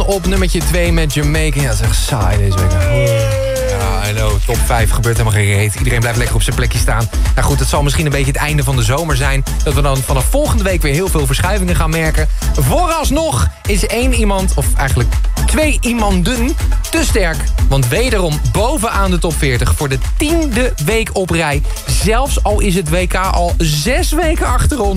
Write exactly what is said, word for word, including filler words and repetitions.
op nummertje twee met Jamaica. Ja, dat is echt saai deze week. Ja, I know. Top vijf gebeurt helemaal geen reet. Iedereen blijft lekker op zijn plekje staan. Nou goed, het zal misschien een beetje het einde van de zomer zijn. Dat we dan vanaf volgende week weer heel veel verschuivingen gaan merken. Vooralsnog is één iemand, of eigenlijk twee iemanden, te sterk. Want wederom bovenaan de top veertig voor de tiende week op rij. Zelfs al is het W K al zes weken achter ons.